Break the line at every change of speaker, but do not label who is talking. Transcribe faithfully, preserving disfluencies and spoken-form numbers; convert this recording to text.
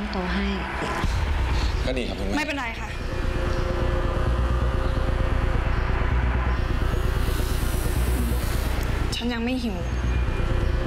โต๊ะให้
ก็ดีครับคุณแม่
ไม่เป็นไรค่ะฉันยังไม่หิว